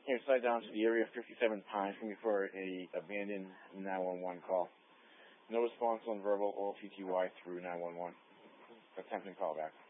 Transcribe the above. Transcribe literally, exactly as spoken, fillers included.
Here, slide down to the area fifty-seven times for me for a abandoned nine one one call. No response on verbal or P T Y through nine one one. Attempting callback.